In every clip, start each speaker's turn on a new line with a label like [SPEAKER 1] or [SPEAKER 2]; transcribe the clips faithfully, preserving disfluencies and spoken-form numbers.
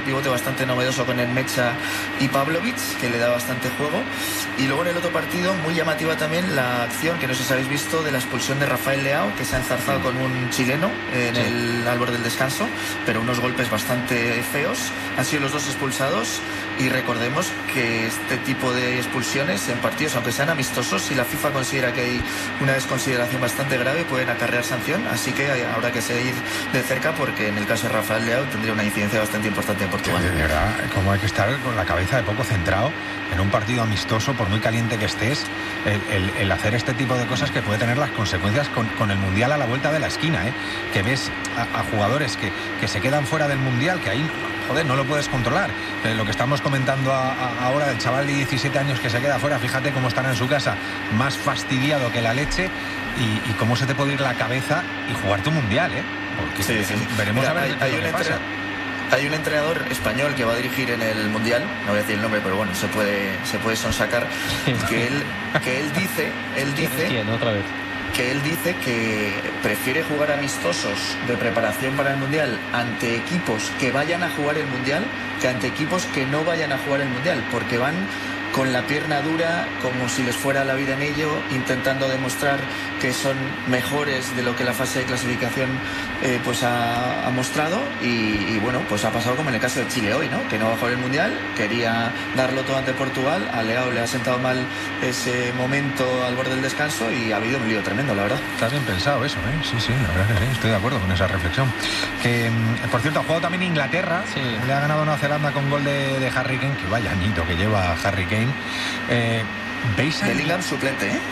[SPEAKER 1] pivote bastante novedoso con el Mecha y Pavlovic, que le da bastante juego. Y luego en el otro partido, muy llamativa también la acción, que no sé si habéis visto, de la expulsión de Rafael Leao, que se ha enzarzado con un chileno en sí. el al borde del descanso, pero unos golpes bastante feos. Han sido los dos expulsados. Y recordemos que este tipo de expulsiones en partidos, aunque sean amistosos, si la FIFA considera que hay una desconsideración bastante grave, pueden acarrear sanción. Así que habrá que seguir de cerca, porque en el caso de Rafael Leao tendría una incidencia bastante importante en Portugal.
[SPEAKER 2] De verdad, como hay que estar con la cabeza de poco centrado en un partido amistoso, por muy caliente que estés, el, el, el hacer este tipo de cosas que puede tener las consecuencias con, con el Mundial a la vuelta de la esquina, ¿eh? Que ves a, a jugadores que, que se quedan fuera del Mundial, que ahí, joder, no lo puedes controlar. Eh, lo que estamos comentando a, a ahora del chaval de diecisiete años que se queda fuera, fíjate cómo estará en su casa, más fastidiado que la leche, y, y cómo se te puede ir la cabeza y jugar tu Mundial, ¿eh? Porque
[SPEAKER 1] sí, sí.
[SPEAKER 2] veremos
[SPEAKER 1] Mira,
[SPEAKER 2] a ver
[SPEAKER 1] hay,
[SPEAKER 2] qué
[SPEAKER 1] hay
[SPEAKER 2] es lo que pasa.
[SPEAKER 1] Hay un entrenador español que va a dirigir en el Mundial, no voy a decir el nombre, pero bueno, se puede se puede sonsacar, que él que él dice, él dice
[SPEAKER 3] ¿Quién? Otra vez.
[SPEAKER 1] que él dice que prefiere jugar amistosos de preparación para el Mundial ante equipos que vayan a jugar el Mundial que ante equipos que no vayan a jugar el Mundial, porque van con la pierna dura, como si les fuera la vida en ello, intentando demostrar que son mejores de lo que la fase de clasificación eh, pues ha, ha mostrado. Y, y bueno, pues ha pasado como en el caso de Chile hoy, ¿no? Que no va a jugar el Mundial, quería darlo todo ante Portugal, a Leao le ha sentado mal ese momento al borde del descanso y ha habido un lío tremendo, la verdad.
[SPEAKER 2] Está bien pensado eso, ¿eh? Sí, sí, la verdad que sí, estoy de acuerdo con esa reflexión. Que, por cierto, ha jugado también Inglaterra, sí. Le ha ganado a Nueva Zelanda con gol de, de Harry Kane, que vaya añito que lleva Harry Kane. Eh, ¿Veis a
[SPEAKER 1] Bellingham suplente, eh?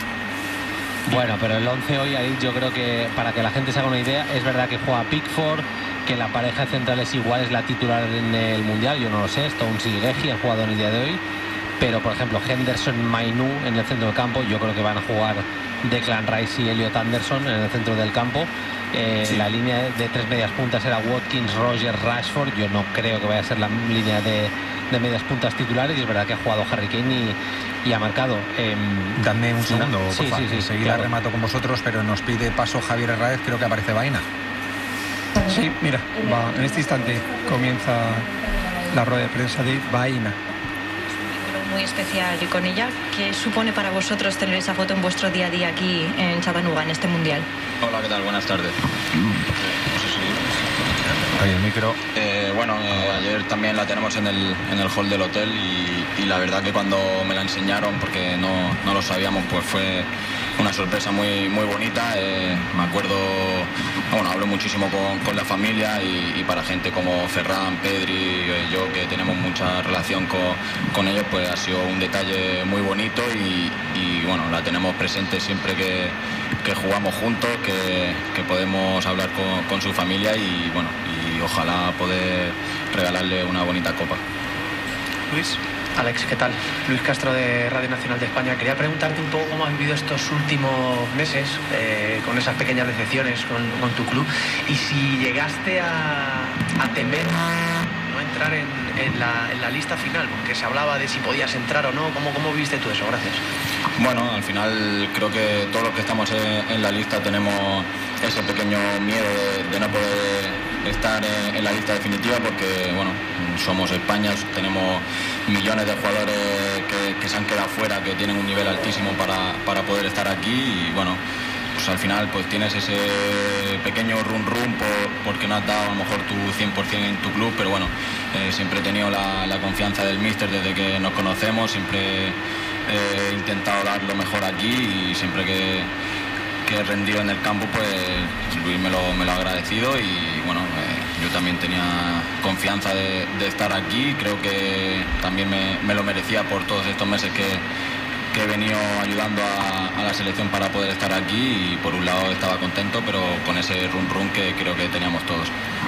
[SPEAKER 3] Bueno, pero el once hoy ahí, yo creo que para que la gente se haga una idea, es verdad que juega Pickford, que la pareja central es igual, es la titular en el Mundial, yo no lo sé, Stones y Guehi han jugado en el día de hoy, pero por ejemplo Henderson, Mainoo en el centro del campo, yo creo que van a jugar Declan Rice y Elliot Anderson en el centro del campo. Eh, sí. La línea de tres medias puntas era Watkins, Rogers, Rashford. Yo no creo que vaya a ser la línea de, de medias puntas titulares, y es verdad que ha jugado Harry Kane y, y ha marcado. Eh,
[SPEAKER 2] Dame un segundo,
[SPEAKER 3] no, sí,
[SPEAKER 2] por
[SPEAKER 3] sí, sí,
[SPEAKER 2] enseguida
[SPEAKER 3] claro.
[SPEAKER 2] remato con vosotros, pero nos pide paso Javier Herráez, creo que aparece Baena.
[SPEAKER 4] Sí, mira, va, en este instante comienza la rueda de prensa de Baena.
[SPEAKER 5] Muy especial y con ella, ¿qué supone para vosotros tener esa foto en vuestro día a día aquí en Chattanooga, en este Mundial?
[SPEAKER 6] Hola, ¿qué tal? Buenas tardes. No sé si...
[SPEAKER 2] Oye, el micro.
[SPEAKER 6] Eh, bueno, eh, ayer también la tenemos en el, en el hall del hotel y, y la verdad que cuando me la enseñaron, porque no, no lo sabíamos, pues fue una sorpresa muy, muy bonita. Eh, me acuerdo, bueno, hablo muchísimo con, con la familia y, y para gente como Ferran, Pedri, eh, yo que tenemos mucha relación con, con ellos, pues ha sido un detalle muy bonito y, y bueno, la tenemos presente siempre que, que jugamos juntos, que, que podemos hablar con, con su familia y bueno, y ojalá poder regalarle una bonita copa.
[SPEAKER 7] Luis. Alex, ¿qué tal? Luis Castro de Radio Nacional de España. Quería preguntarte un poco cómo has vivido estos últimos meses eh, con esas pequeñas decepciones con, con tu club y si llegaste a, a temer no entrar en, en, la, en la lista final, porque se hablaba de si podías entrar o no. ¿Cómo, cómo viste tú eso? Gracias.
[SPEAKER 6] Bueno, al final creo que todos los que estamos en, en la lista tenemos ese pequeño miedo de, de no poder estar en, en la lista definitiva, porque bueno, somos España, tenemos millones de jugadores que, que se han quedado fuera, que tienen un nivel altísimo para, para poder estar aquí y bueno, pues al final pues tienes ese pequeño run run por, porque no has dado a lo mejor tu cien por ciento en tu club, pero bueno, eh, siempre he tenido la, la confianza del míster desde que nos conocemos, siempre he intentado dar lo mejor aquí y siempre que que he rendido en el campo, pues Luis me lo, me lo ha agradecido y bueno, eh, yo también tenía confianza de, de estar aquí, creo que también me, me lo merecía por todos estos meses que, que he venido ayudando a, a la selección para poder estar aquí y por un lado estaba contento, pero con ese run run que creo que teníamos todos.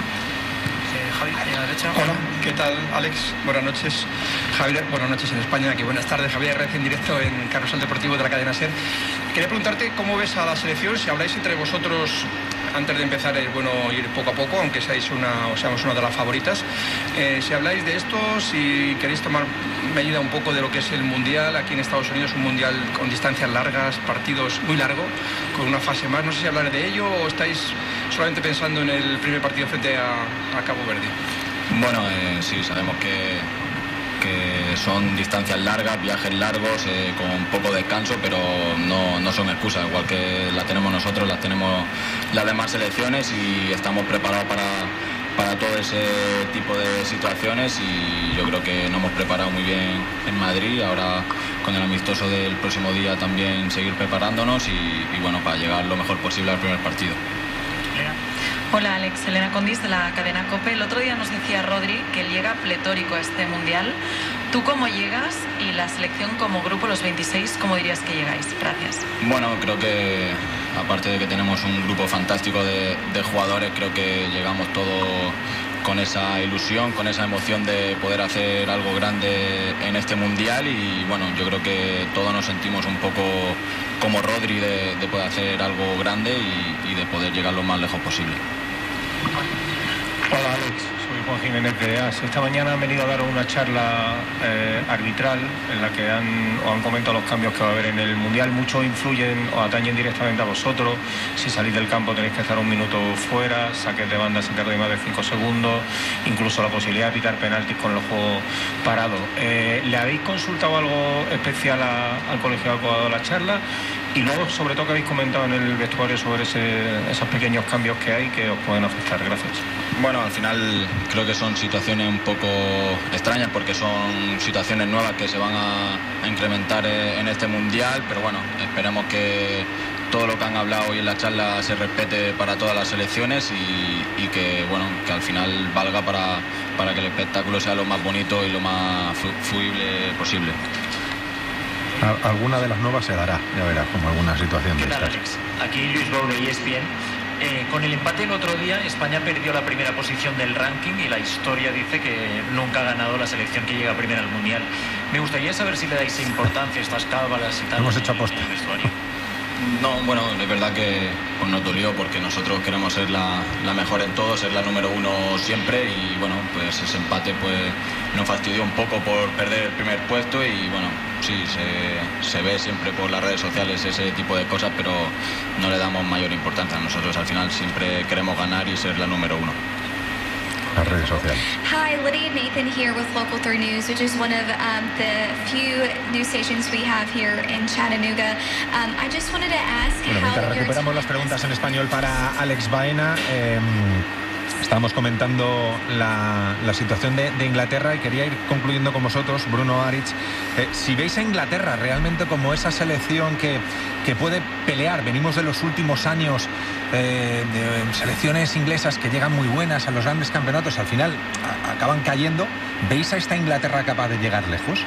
[SPEAKER 7] Javi, a la derecha.
[SPEAKER 4] Hola, ¿qué tal, Alex? Buenas noches. Javier, buenas noches en España, aquí buenas tardes. Javier Herráez en directo en Carrusel Deportivo de la cadena SER. Quería preguntarte cómo ves a la selección, si habláis entre vosotros, antes de empezar es bueno ir poco a poco, aunque seáis una, o seamos una de las favoritas. Eh, si habláis de esto, si queréis tomar medida un poco de lo que es el Mundial, aquí en Estados Unidos, un Mundial con distancias largas, partidos muy largos, con una fase más. No sé si hablar de ello o estáis solamente pensando en el primer partido frente a, a Cabo Verde.
[SPEAKER 6] Bueno, eh, sí, sabemos que, que son distancias largas, viajes largos, eh, con poco descanso, pero no, no son excusas, igual que las tenemos nosotros, las tenemos las demás selecciones y estamos preparados para, para todo ese tipo de situaciones y yo creo que nos hemos preparado muy bien en Madrid, ahora con el amistoso del próximo día también seguir preparándonos y, y bueno, para llegar lo mejor posible al primer partido.
[SPEAKER 8] Hola Alex, Elena Condis de la cadena COPE. El otro día nos decía Rodri que él llega pletórico a este mundial. ¿Tú cómo llegas y la selección como grupo, los veintiséis, cómo dirías que llegáis? Gracias.
[SPEAKER 6] Bueno, creo que aparte de que tenemos un grupo fantástico de, de jugadores, creo que llegamos todos con esa ilusión, con esa emoción de poder hacer algo grande en este mundial y bueno, yo creo que todos nos sentimos un poco como Rodri de, de poder hacer algo grande y, y de poder llegar lo más lejos posible.
[SPEAKER 9] Hola Alex, soy Juan Jiménez de A S. Esta mañana han venido a dar una charla eh, arbitral en la que han, os han comentado los cambios que va a haber en el Mundial. Muchos influyen o atañen directamente a vosotros. Si salís del campo tenéis que estar un minuto fuera, saques de banda si tardéis más de cinco segundos, incluso la posibilidad de pitar penaltis con los juegos parados. Eh, ¿Le habéis consultado algo especial a, al colegiado que ha dado la charla? Y luego, sobre todo, que habéis comentado en el vestuario sobre ese, esos pequeños cambios que hay que os pueden afectar. Gracias.
[SPEAKER 6] Bueno, al final creo que son situaciones un poco extrañas porque son situaciones nuevas que se van a, a incrementar en este mundial, pero bueno, esperemos que todo lo que han hablado hoy en la charla se respete para todas las selecciones y, y que bueno, que al final valga para, para que el espectáculo sea lo más bonito y lo más fu fluible posible.
[SPEAKER 2] Alguna de las nuevas se dará, ya verás, como alguna situación de
[SPEAKER 10] ¿Qué tal,
[SPEAKER 2] estas.
[SPEAKER 10] Alex? Aquí Luis Bou de E S P N. Eh, con el empate el otro día, España perdió la primera posición del ranking y la historia dice que nunca ha ganado la selección que llega primera al Mundial. Me gustaría saber si le dais importancia a estas cábalas y tal.
[SPEAKER 2] Hemos hecho aposta.
[SPEAKER 6] No, bueno, es verdad que pues, nos dolió porque nosotros queremos ser la, la mejor en todo, ser la número uno siempre y bueno, pues ese empate pues nos fastidió un poco por perder el primer puesto y bueno, sí, se, se ve siempre por las redes sociales ese tipo de cosas, pero no le damos mayor importancia. Nosotros al final siempre queremos ganar y ser la número uno.
[SPEAKER 2] Las redes sociales.
[SPEAKER 11] Hi, Lydia Nathan here with Local three News, which is one of um, the few news stations we have here in Chattanooga. Um, I just wanted to ask
[SPEAKER 2] bueno,
[SPEAKER 11] how
[SPEAKER 2] mientras recuperamos las preguntas en español para Alex Baena, eh, estábamos comentando la, la situación de, de Inglaterra y quería ir concluyendo con vosotros, Bruno Aritz. Eh, si veis a Inglaterra realmente como esa selección que, que puede pelear, venimos de los últimos años eh, de selecciones inglesas que llegan muy buenas a los grandes campeonatos, al final a, acaban cayendo. ¿Veis a esta Inglaterra capaz de llegar lejos?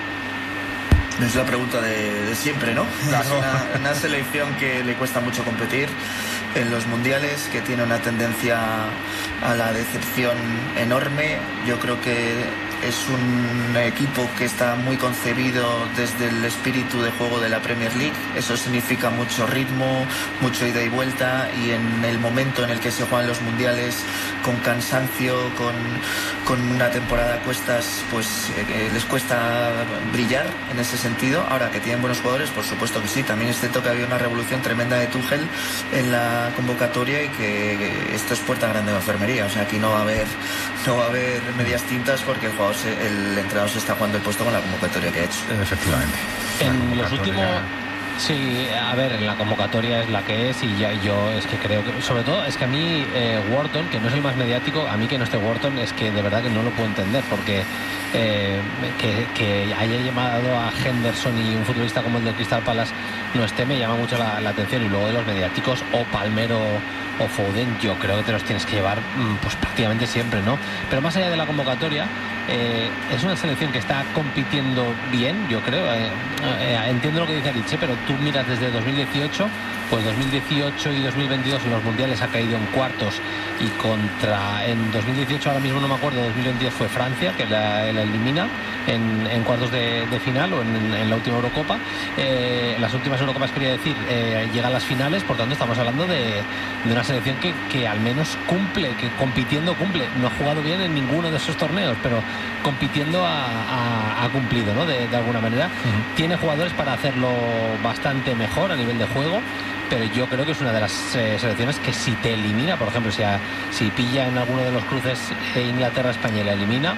[SPEAKER 1] Es la pregunta de, de siempre, ¿no?
[SPEAKER 2] Claro.
[SPEAKER 1] Es una, una selección que le cuesta mucho competir en los mundiales, que tiene una tendencia a la decepción enorme. Yo creo que es un equipo que está muy concebido desde el espíritu de juego de la Premier League. Eso significa mucho ritmo, mucho ida y vuelta, y en el momento en el que se juegan los mundiales con cansancio, con, con una temporada a cuestas, pues eh, les cuesta brillar en ese sentido. Ahora que tienen buenos jugadores, por supuesto que sí. También es cierto que había una revolución tremenda de Tuchel en la convocatoria y que, que esto es puerta grande de la enfermería. O sea, aquí no va a haber, no va a haber medias tintas porque el jugador se, el entrenador se está jugando el puesto con la convocatoria que ha hecho.
[SPEAKER 2] Efectivamente.
[SPEAKER 3] En los últimos... Sí, a ver, en la convocatoria es la que es y ya yo es que creo que, sobre todo, es que a mí eh, Wharton, que no es el más mediático, a mí que no esté Wharton es que de verdad que no lo puedo entender, porque eh, que, que haya llamado a Henderson y un futbolista como el del Crystal Palace no esté, me llama mucho la, la atención. Y luego de los mediáticos, o Palmer o, o Foden, yo creo que te los tienes que llevar pues prácticamente siempre, ¿no? Pero más allá de la convocatoria, eh, es una selección que está compitiendo bien, yo creo. Eh, eh, entiendo lo que dice Aritz, pero tú miras desde dos mil dieciocho, pues dos mil dieciocho y dos mil veintidós en los mundiales ha caído en cuartos, y contra en dos mil dieciocho, ahora mismo no me acuerdo, dos mil veintidós fue Francia que la, la elimina en, en cuartos de, de final o en, en la última Eurocopa. Eh, las últimas Eurocopas, quería decir, eh, llega a las finales, por tanto estamos hablando de, de una selección que, que al menos cumple, que compitiendo cumple. No ha jugado bien en ninguno de esos torneos, pero compitiendo ha, ha, ha cumplido, ¿no? De, de alguna manera. Uh-huh. Tiene jugadores para hacerlo bastante mejor a nivel de juego. pero yo creo que es una de las eh, selecciones que si te elimina, por ejemplo, si, a, si pilla en alguno de los cruces eh, Inglaterra-España y la elimina,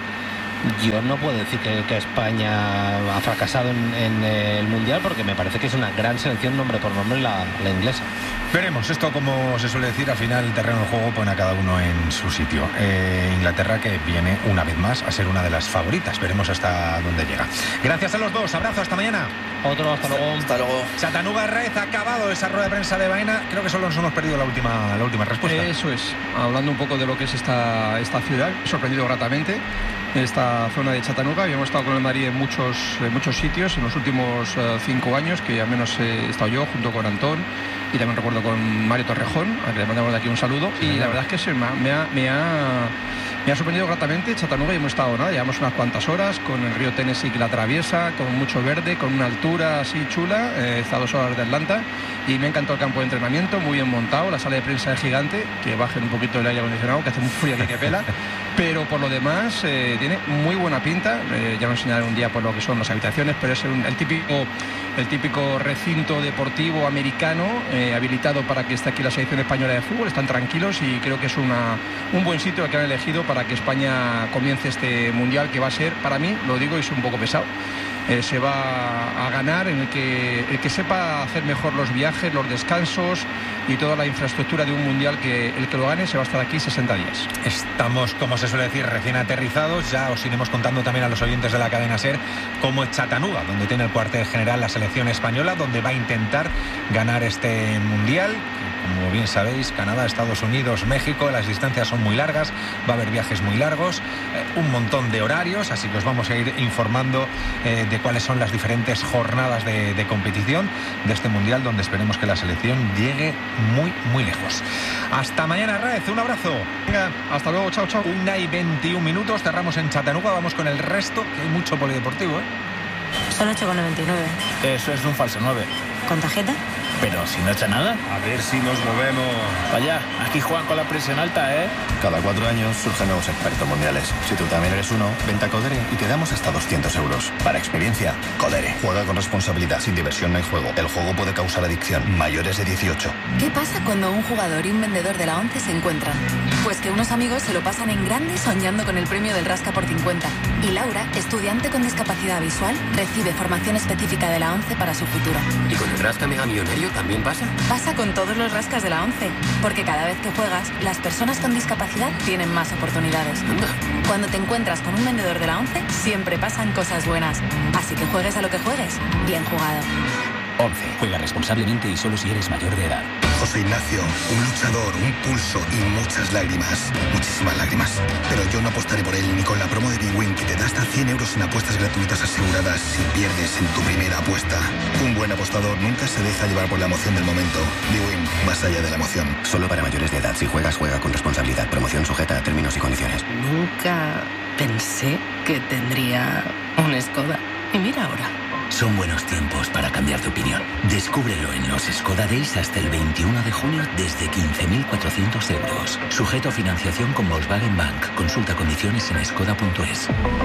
[SPEAKER 3] yo no puedo decir que, que España ha fracasado en, en eh, el Mundial, porque me parece que es una gran selección nombre por nombre la, la inglesa.
[SPEAKER 2] Veremos, esto como se suele decir, al final el terreno del juego pone a cada uno en su sitio. Eh, Inglaterra que viene una vez más a ser una de las favoritas, veremos hasta dónde llega. Gracias a los dos, abrazo, hasta mañana.
[SPEAKER 3] Otro, hasta luego.
[SPEAKER 1] Hasta luego.
[SPEAKER 2] Chattanooga Raez, ha acabado esa rueda de prensa de Baena, creo que solo nos hemos perdido la última, la última respuesta.
[SPEAKER 4] Eso es, hablando un poco de lo que es esta, esta ciudad, sorprendido gratamente. Esta zona de Chattanooga, habíamos estado con el Madrid en muchos, en muchos sitios en los últimos uh, cinco años, que al menos he estado yo junto con Antón y también recuerdo con Mario Torrejón, a que le mandamos de aquí un saludo. Sí, y la verdad es que se me, ha, me, ha, me, ha, me ha sorprendido gratamente Chattanooga, y hemos estado, ¿no? Llevamos unas cuantas horas con el río Tennessee que la atraviesa, con mucho verde, con una altura así chula, eh, está a dos horas de Atlanta, y me ha encantado el campo de entrenamiento, muy bien montado, la sala de prensa es gigante, que bajen un poquito el aire acondicionado, que hace muy frío aquí que pela, pero por lo demás eh, tiene muy buena pinta. Eh, ya me enseñaré un día por lo que son las habitaciones, pero es un, el típico el típico recinto deportivo americano eh, habilitado para que esté aquí la selección española de fútbol. Están tranquilos y creo que es una, un buen sitio el que han elegido para que España comience este mundial, que va a ser, para mí, lo digo y soy un poco pesado, Eh, se va a ganar en el que, el que sepa hacer mejor los viajes, los descansos y toda la infraestructura de un mundial, que el que lo gane se va a estar aquí sesenta días.
[SPEAKER 2] Estamos, como se suele decir, recién aterrizados. Ya os iremos contando también a los oyentes de la cadena SER cómo es Chattanooga, donde tiene el cuartel general la selección española, donde va a intentar ganar este mundial. Como bien sabéis, Canadá, Estados Unidos, México, las distancias son muy largas, va a haber viajes muy largos, eh, un montón de horarios, así que os vamos a ir informando eh, de cuáles son las diferentes jornadas de, de competición de este mundial, donde esperemos que la selección llegue muy, muy lejos. Hasta mañana, Raez, un abrazo.
[SPEAKER 4] Venga, hasta luego, chao, chao.
[SPEAKER 2] Una y veintiún minutos, cerramos en Chattanooga, vamos con el resto, que hay mucho polideportivo, ¿eh?
[SPEAKER 12] Son ocho con noventa y nueve.
[SPEAKER 13] Eso es un falso nueve.
[SPEAKER 12] ¿Con tarjeta?
[SPEAKER 13] Pero si no echa nada.
[SPEAKER 14] A ver si nos movemos.
[SPEAKER 13] Vaya, aquí juegan con la presión alta, ¿eh?
[SPEAKER 15] Cada cuatro años surgen nuevos expertos mundiales. Si tú también eres uno, vente a Codere y te damos hasta doscientos euros. Para experiencia, Codere. Juega con responsabilidad, sin diversión no hay juego. El juego puede causar adicción. Mayores de dieciocho.
[SPEAKER 16] ¿Qué pasa cuando un jugador y un vendedor de la ONCE se encuentran? Pues que unos amigos se lo pasan en grande soñando con el premio del Rasca por cincuenta. Y Laura, estudiante con discapacidad visual, recibe formación específica de la ONCE para su futuro.
[SPEAKER 17] ¿Y con el Rasca Mega Millonario también pasa?
[SPEAKER 16] Pasa con todos los rascas de la ONCE, porque cada vez que juegas, las personas con discapacidad tienen más oportunidades.
[SPEAKER 17] Anda.
[SPEAKER 16] Cuando te encuentras con un vendedor de la ONCE, siempre pasan cosas buenas. Así que juegues a lo que juegues, bien jugado.
[SPEAKER 17] ONCE. Juega responsablemente y solo si eres mayor de edad.
[SPEAKER 18] José Ignacio, un luchador, un pulso y muchas lágrimas. Muchísimas lágrimas. Pero yo no apostaré por él ni con la promo de B-Win, que te da hasta cien euros en apuestas gratuitas aseguradas si pierdes en tu primera apuesta. Un buen apostador nunca se deja llevar por la emoción del momento. B-Win, más allá de la emoción.
[SPEAKER 17] Solo para mayores de edad. Si juegas, juega con responsabilidad. Promoción sujeta a términos y condiciones.
[SPEAKER 12] Nunca pensé que tendría un Skoda. Y mira ahora.
[SPEAKER 19] Son buenos tiempos para cambiar de opinión. Descúbrelo en los Skoda Days hasta el veintiuno de junio desde quince mil cuatrocientos euros. Sujeto a financiación con Volkswagen Bank. Consulta condiciones en skoda punto es.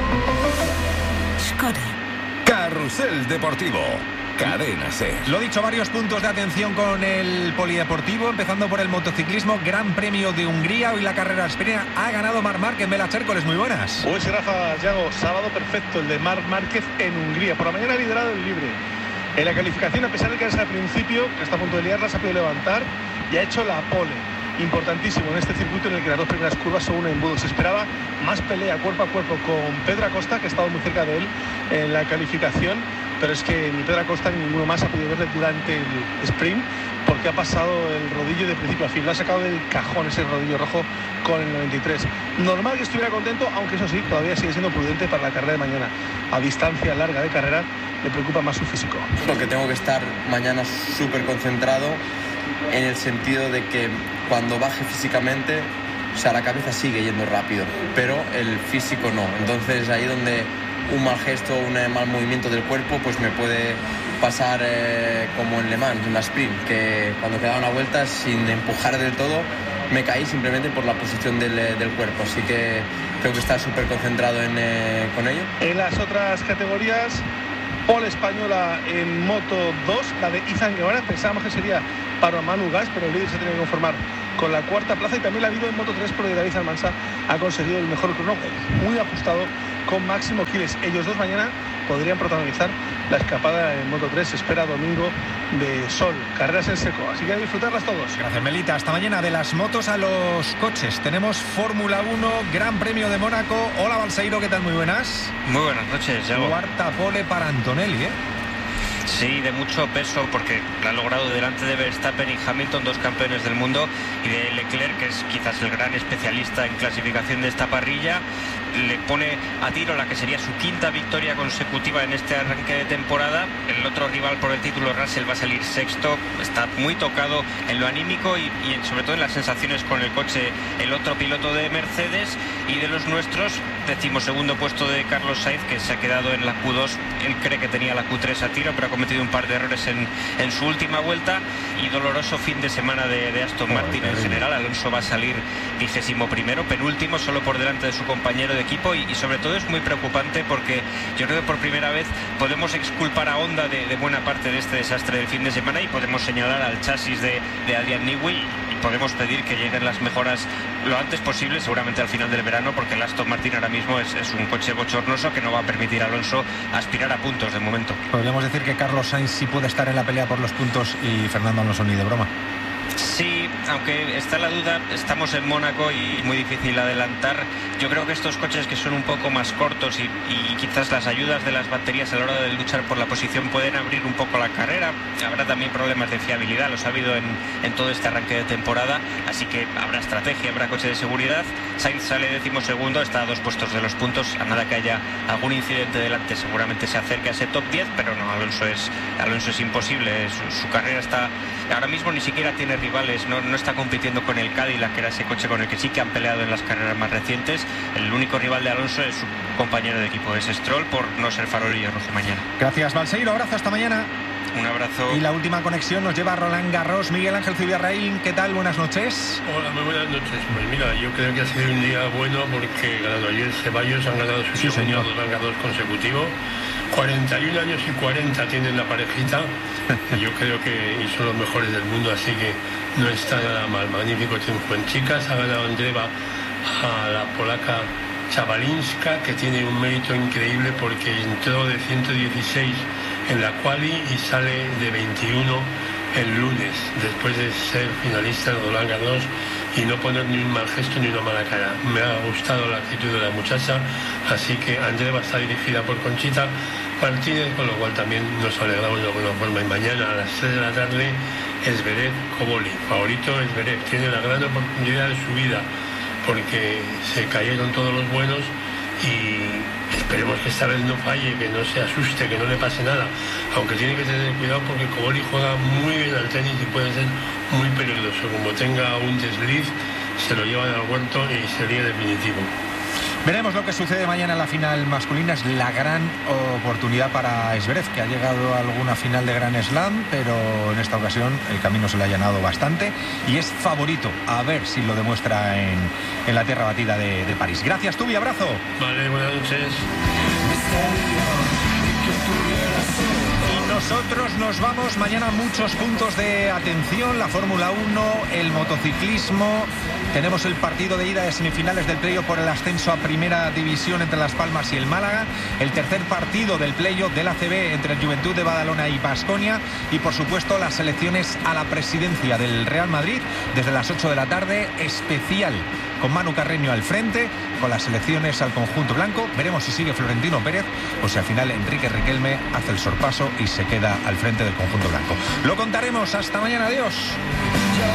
[SPEAKER 12] Skoda.
[SPEAKER 20] Carrusel Deportivo. Cadena SER.
[SPEAKER 2] Lo dicho, varios puntos de atención con el polideportivo, empezando por el motociclismo, Gran Premio de Hungría. Hoy la carrera España ha ganado Marc Márquez en Bela Chércoles, muy buenas.
[SPEAKER 21] Pues sí, Rafa, Yago, sábado perfecto el de Marc Márquez en Hungría. Por la mañana ha liderado el libre. En la calificación, a pesar de que es al principio, que está a punto de liarla, se ha podido levantar y ha hecho la pole. Importantísimo en este circuito en el que las dos primeras curvas son un embudo. Se esperaba más pelea cuerpo a cuerpo con Pedro Acosta, que ha estado muy cerca de él en la calificación, pero es que ni Pedro Acosta ni ninguno más ha podido verle durante el sprint, porque ha pasado el rodillo de principio a fin. Lo ha sacado del cajón ese rodillo rojo con el noventa y tres. Normal que estuviera contento, aunque eso sí, todavía sigue siendo prudente para la carrera de mañana. A distancia larga de carrera le preocupa más su físico.
[SPEAKER 22] Porque tengo que estar mañana súper concentrado, en el sentido de que cuando baje físicamente, o sea, la cabeza sigue yendo rápido, pero el físico no. Entonces ahí donde un mal gesto, un mal movimiento del cuerpo, pues me puede pasar eh, como en Le Mans, en la sprint, que cuando quedaba una vuelta sin empujar del todo, me caí simplemente por la posición del, del cuerpo. Así que tengo que estar súper concentrado en, eh, con ello.
[SPEAKER 21] En las otras categorías, pole española en Moto dos, la de Izan Guevara. Pensábamos que sería para Manu Gas, pero el líder se tiene que conformar con la cuarta plaza. Y también la ha habido en Moto tres porque David Almansa ha conseguido el mejor crono, muy ajustado con Máximo Quiles. Ellos dos mañana podrían protagonizar la escapada en Moto tres. Se espera domingo de sol, carreras en seco, así que a disfrutarlas todos.
[SPEAKER 2] Gracias, Melita. Hasta mañana. De las motos a los coches, tenemos Fórmula uno, Gran Premio de Mónaco. Hola, Balseiro, ¿qué tal? Muy buenas.
[SPEAKER 5] Muy buenas noches, Yago.
[SPEAKER 2] Cuarta pole para Antonelli, ¿eh?
[SPEAKER 5] Sí, de mucho peso, porque la ha logrado delante de Verstappen y Hamilton, dos campeones del mundo, y de Leclerc, que es quizás el gran especialista en clasificación de esta parrilla. Le pone a tiro la que sería su quinta victoria consecutiva en este arranque de temporada. El otro rival por el título, Russell, va a salir sexto. Está muy tocado en lo anímico y, y sobre todo en las sensaciones con el coche, el otro piloto de Mercedes. Y de los nuestros, decimosegundo puesto de Carlos Sainz, que se ha quedado en la Q dos. Él cree que tenía la Q tres a tiro, pero ha cometido un par de errores en, en su última vuelta. Y doloroso fin de semana de, de Aston Martin en general. Alonso va a salir vigésimo primero, penúltimo, solo por delante de su compañero de equipo. Y, y sobre todo es muy preocupante porque yo creo que por primera vez podemos exculpar a Honda de, de buena parte de este desastre del fin de semana, y podemos señalar al chasis de, de Adrian Newey, y podemos pedir que lleguen las mejoras lo antes posible, seguramente al final del verano, porque el Aston Martin ahora mismo es, es un coche bochornoso que no va a permitir a Alonso aspirar a puntos de momento.
[SPEAKER 2] Podríamos decir que Carlos Sainz sí puede estar en la pelea por los puntos y Fernando Alonso ni de broma.
[SPEAKER 5] Sí, aunque está la duda, estamos en Mónaco y muy difícil adelantar. Yo creo que estos coches que son un poco más cortos y, y quizás las ayudas de las baterías a la hora de luchar por la posición pueden abrir un poco la carrera. Habrá también problemas de fiabilidad, los ha habido en, en todo este arranque de temporada, así que habrá estrategia, habrá coche de seguridad. Sainz sale decimosegundo, está a dos puestos de los puntos, a nada que haya algún incidente delante seguramente se acerca a ese top diez, pero no, Alonso es, Alonso es imposible, su, su carrera está, ahora mismo ni siquiera tiene rivales, no, no está compitiendo con el Cadillac, que era ese coche con el que sí que han peleado en las carreras más recientes. El único rival de Alonso es su compañero de equipo, es Stroll, por no ser farolillo rojo mañana.
[SPEAKER 2] Gracias, Balseiro, abrazo, hasta mañana.
[SPEAKER 5] Un abrazo.
[SPEAKER 2] Y la última conexión nos lleva a Roland Garros. Miguel Ángel Zubiarraín, ¿qué tal? Buenas noches.
[SPEAKER 14] Hola, muy buenas noches. Pues mira, yo creo que ha sido un día bueno porque ganando ayer Ceballos han ganado su
[SPEAKER 2] sí,
[SPEAKER 14] segundo Roland Garros consecutivo. cuarenta y un años y cuarenta tienen la parejita. Yo creo que y son los mejores del mundo, así que no está nada mal. Magnífico triunfo. En chicas ha ganado Andreva a la polaca Chabalinska, que tiene un mérito increíble porque entró de ciento dieciséis en la quali y sale de veintiuno el lunes, después de ser finalista de Roland Garros y no poner ni un mal gesto ni una mala cara. Me ha gustado la actitud de la muchacha, así que Andreva está dirigida por Conchita Martínez, con lo cual también nos alegramos de alguna forma. Y mañana a las tres de la tarde, Zverev Koboli, favorito Zverev, tiene la gran oportunidad de su vida porque se cayeron todos los buenos y esperemos que esta vez no falle, que no se asuste, que no le pase nada, aunque tiene que tener cuidado porque Koboli juega muy bien al tenis y puede ser muy peligroso. Como tenga un desliz, se lo llevan al huerto y sería definitivo.
[SPEAKER 2] Veremos lo que sucede mañana en la final masculina. Es la gran oportunidad para Zverev, que ha llegado a alguna final de Grand Slam, pero en esta ocasión el camino se le ha allanado bastante y es favorito. A ver si lo demuestra en, en la tierra batida de, de París. Gracias, Tubi, abrazo.
[SPEAKER 14] Vale, buenas noches.
[SPEAKER 2] Y nosotros nos vamos. Mañana muchos puntos de atención. La Fórmula uno, el motociclismo. Tenemos el partido de ida de semifinales del playoff por el ascenso a primera división entre Las Palmas y el Málaga. El tercer partido del playoff del A C B entre el Juventud de Badalona y Baskonia. Y por supuesto las elecciones a la presidencia del Real Madrid desde las ocho de la tarde. Especial con Manu Carreño al frente, con las elecciones al conjunto blanco. Veremos si sigue Florentino Pérez o si al final Enrique Riquelme hace el sorpaso y se queda al frente del conjunto blanco. Lo contaremos. Hasta mañana. Adiós.